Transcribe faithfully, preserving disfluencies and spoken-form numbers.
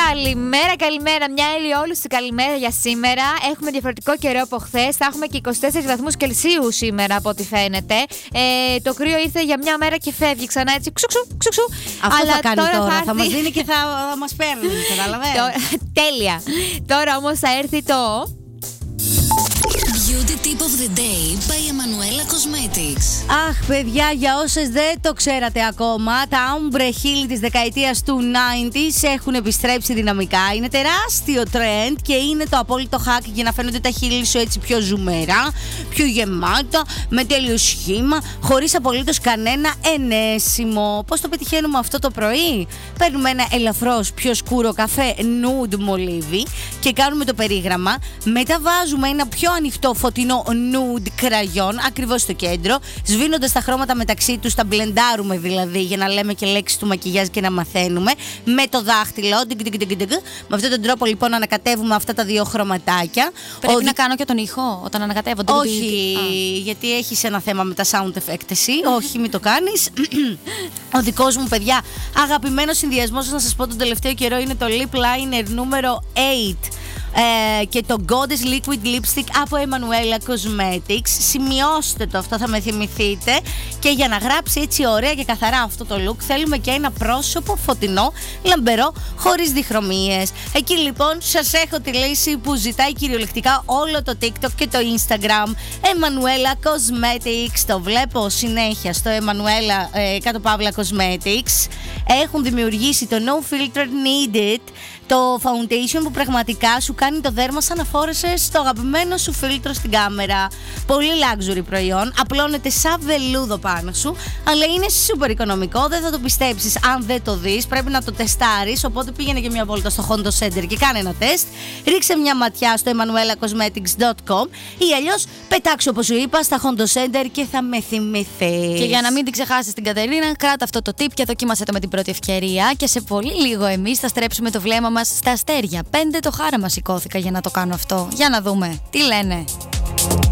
Καλημέρα, καλημέρα. Μια ηλιόλουστη καλημέρα για σήμερα. Έχουμε διαφορετικό καιρό από χθες. Θα έχουμε και είκοσι τέσσερις βαθμούς Κελσίου σήμερα, από ό,τι φαίνεται. Ε, το κρύο ήρθε για μια μέρα και φεύγει ξανά έτσι. Ξουξου, ξουξου. Αυτό Αλλά θα κάνει τώρα. τώρα. Θα, Θα, έρθει... μας δίνει και θα, θα μας παίρνει. Καταλαβαίνεις. Τέλεια. Τώρα όμως θα έρθει το. Beauty Tip of the Day by Emanuela Cosmetics. Αχ, παιδιά, για όσες δεν το ξέρατε ακόμα, τα ombre heel της δεκαετίας του ενενήντα έχουν επιστρέψει δυναμικά. Είναι τεράστιο trend και είναι το απόλυτο hack για να φαίνονται τα χείλη σου έτσι πιο ζουμερά, πιο γεμάτα, με τέλειο σχήμα, χωρίς απολύτως κανένα ενέσιμο. Πώς το πετυχαίνουμε αυτό το πρωί? Παίρνουμε ένα ελαφρώς πιο σκούρο καφέ nude μολύβι και κάνουμε το περίγραμμα. Μετά βάζουμε ένα πιο ανοιχτό φωτεινό nude κραγιόν ακριβώς στο κέντρο, σβήνοντας τα χρώματα μεταξύ τους, τα μπλεντάρουμε δηλαδή για να λέμε και λέξεις του μακιγιάζ και να μαθαίνουμε με το δάχτυλο. Με αυτόν τον τρόπο λοιπόν ανακατεύουμε αυτά τα δύο χρωματάκια. Πρέπει Ο... να κάνω και τον ήχο όταν ανακατεύω. Όχι, Α. γιατί έχεις ένα θέμα με τα sound effect εσύ. Όχι, μην το κάνεις. Ο δικός μου, παιδιά, αγαπημένος συνδυασμός, να σας πω τον τελευταίο καιρό, είναι το lip liner νούμερο οκτώ. Ε, και το Goddess Liquid Lipstick από Emanuela Cosmetics. Σημειώστε το, αυτό θα με θυμηθείτε. Και για να γράψει έτσι ωραία και καθαρά αυτό το look, θέλουμε και ένα πρόσωπο φωτεινό, λαμπερό, χωρίς διχρωμίες. Εκεί λοιπόν σας έχω τη λύση που ζητάει κυριολεκτικά όλο το TikTok και το Instagram. Emanuela Cosmetics. Το βλέπω συνέχεια στο Emanuela ε, κάτω παύλα Cosmetics. Έχουν δημιουργήσει το No Filter Needed, το foundation που πραγματικά σου κάνει το δέρμα σαν να φόρεσες το αγαπημένο σου φίλτρο στην κάμερα. Πολύ luxury προϊόν, απλώνεται σαν βελούδο πάνω σου, αλλά είναι super οικονομικό, δεν θα το πιστέψεις αν δεν το δεις, πρέπει να το τεστάρεις, οπότε πήγαινε και μια βόλτα στο Hondo Center και κάνε ένα τεστ, ρίξε μια ματιά στο emanuela cosmetics dot com ή αλλιώς πετάξου όπως σου είπα στα Hondo Center και θα με θυμηθείς. Και για να μην την ξεχάσεις την Κατερίνα, κράτα αυτό το tip και δοκίμασε το με την πρώτη ευκαιρία και σε πολύ λίγο εμείς θα στρέψουμε το βλέμμα μας στα αστέρια. Πέντε το χάραμα σηκώθηκα για να το κάνω αυτό. Για να δούμε τι λένε.